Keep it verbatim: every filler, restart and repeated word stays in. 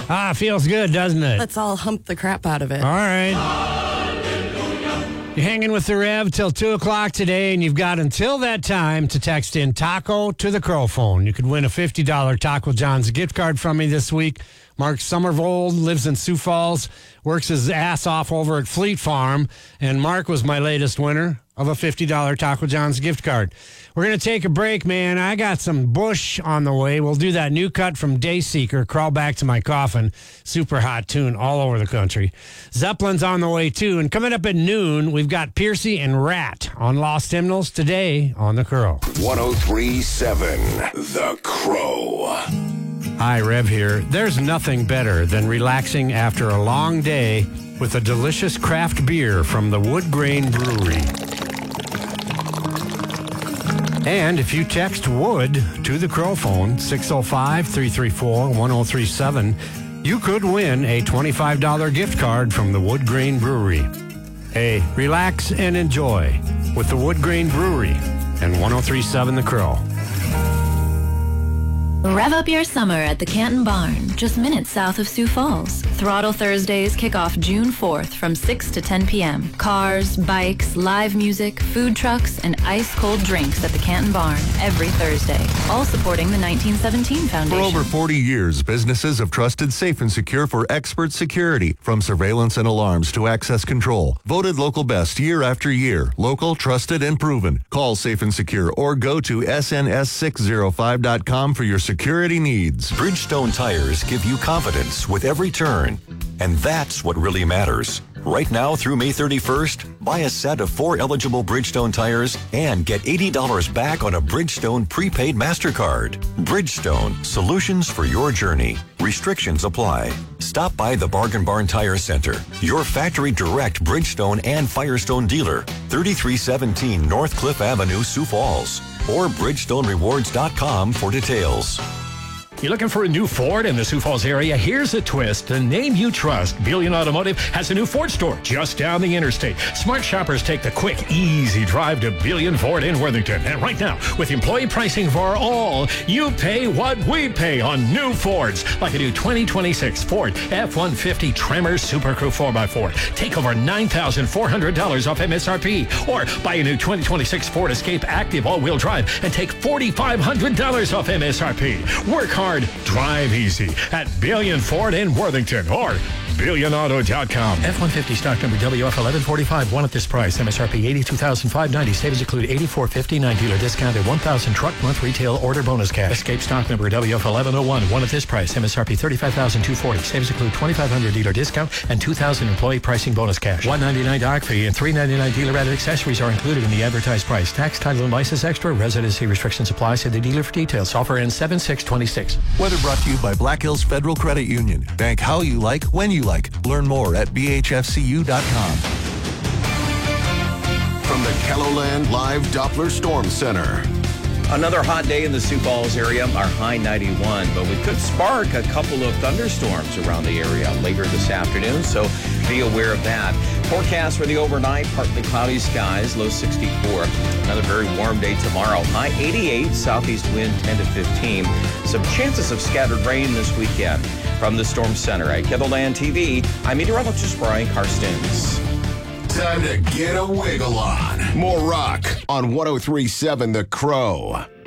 Ah, feels good, doesn't it? Let's all hump the crap out of it. All right. You're hanging with the Rev till two o'clock today, and you've got until that time to text in Taco to the Crow phone. You could win a fifty dollars Taco John's gift card from me this week. Mark Somervold lives in Sioux Falls, works his ass off over at Fleet Farm, and Mark was my latest winner of a fifty dollars Taco John's gift card. We're going to take a break, man. I got some Bush on the way. We'll do that new cut from Dayseeker, Crawl Back to My Coffin. Super hot tune all over the country. Zeppelin's on the way, too. And coming up at noon, we've got Piercy and Rat on Lost Hymnals today on The Crow. one oh three point seven The Crow. Hi, Rev here. There's nothing better than relaxing after a long day with a delicious craft beer from the Wood Grain Brewery. And if you text WOOD to the Crow phone, six oh five, three three four, one oh three seven, you could win a twenty-five dollars gift card from the Wood Grain Brewery. Hey, relax and enjoy with the Wood Grain Brewery and one oh three point seven The Crow. Rev up your summer at the Canton Barn, just minutes south of Sioux Falls. Throttle Thursdays kick off June fourth from six to ten p.m. Cars, bikes, live music, food trucks, and ice-cold drinks at the Canton Barn every Thursday. All supporting the nineteen seventeen Foundation. For over forty years, businesses have trusted Safe and Secure for expert security, from surveillance and alarms to access control. Voted local best year after year. Local, trusted, and proven. Call Safe and Secure or go to S N S six oh five dot com for your security needs. Bridgestone tires give you confidence with every turn, and that's what really matters. Right now through May thirty-first, buy a set of four eligible Bridgestone tires and get eighty dollars back on a Bridgestone prepaid MasterCard. Bridgestone, solutions for your journey. Restrictions apply. Stop by the Bargain Barn Tire Center, your factory direct Bridgestone and Firestone dealer, thirty-three seventeen North Cliff Avenue, Sioux Falls, or Bridgestone Rewards dot com for details. You looking for a new Ford in the Sioux Falls area? Here's a twist. The name you trust, Billion Automotive, has a new Ford store just down the interstate. Smart shoppers take the quick, easy drive to Billion Ford in Worthington. And right now, with employee pricing for all, you pay what we pay on new Fords. Like a new twenty twenty-six Ford F one fifty Tremor Super Crew four by four. Take over nine thousand four hundred dollars off M S R P. Or buy a new twenty twenty-six Ford Escape Active all-wheel drive and take four thousand five hundred dollars off M S R P. Work hard. Drive easy at Billion Ford in Worthington or billion auto dot com. F one fifty stock number W F eleven forty-five, one at this price. M S R P eighty-two thousand five hundred ninety dollars. Savings include eighty-four fifty-nine dealer discount and one thousand truck month retail order bonus cash. Escape stock number W F eleven oh one, one at this price. M S R P thirty-five thousand two hundred forty dollars. Savings include twenty-five hundred dealer discount and two thousand employee pricing bonus cash. one ninety-nine dock fee and three ninety-nine dealer added accessories are included in the advertised price. Tax, title, and license extra. Residency restrictions apply. See the dealer for details. Offer ends seven six twenty-six. Weather brought to you by Black Hills Federal Credit Union. Bank how you like, when you like. Learn more at B H F C U dot com. From the Kelloland Live Doppler Storm Center. Another hot day in the Sioux Falls area, our high ninety-one, but we could spark a couple of thunderstorms around the area later this afternoon, so be aware of that. Forecast for the overnight, partly cloudy skies, low sixty-four. Another very warm day tomorrow, high eighty-eight, southeast wind ten to fifteen. Some chances of scattered rain this weekend. From the Storm Center at Kelloland T V, I'm meteorologist Brian Karstens. Time to get a wiggle on. More rock on one oh three point seven The Crow.